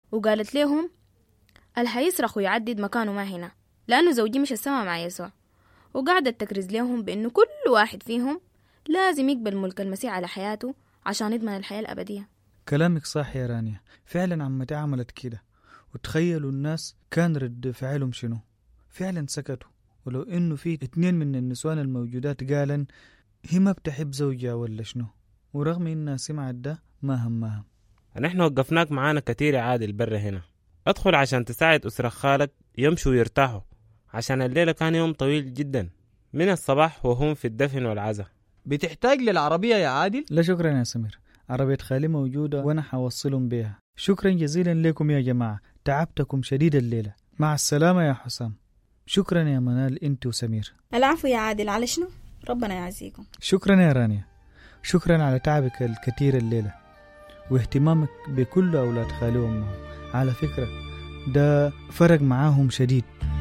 وقالت لهم الحيصرخ ويعدد مكانه ما هنا، لأنه زوجي مش السما مع يسوع. وقعدت تكرز لهم بأنه كل واحد فيهم لازم يقبل ملك المسيح على حياته عشان يضمن الحياة الأبدية. كلامك صح يا رانيا، فعلا عمتي عملت كده. وتخيلوا الناس كان رد فعلهم شنو؟ فعلا سكتوا. ولو إنه في 2 من النسوان الموجودات قالن هي ما بتحب زوجها ولا شنو، ورغم إنها سمعت ده ما همها. نحن وقفناك معانا كتير يا عادل برا هنا. ادخل عشان تساعد أسرة خالك يمشوا ويرتاحوا، عشان الليلة كان يوم طويل جدا من الصباح وهم في الدفن والعزاء. بتحتاج للعربية يا عادل؟ لا شكرا يا سمير، عربية خالي موجودة وأنا حوصلهم بيها. شكرا جزيلا لكم يا جماعة، تعبتكم شديد الليلة. مع السلامة يا حسام. شكرا يا منال أنت وسمير. العفو يا عادل، على شنو؟ ربنا يعزيكم. شكرا يا رانيا، شكرا على تعبك الكثير الليلة واهتمامك بكل أولاد خالي وأمهم. على فكرة ده فرق معاهم شديد.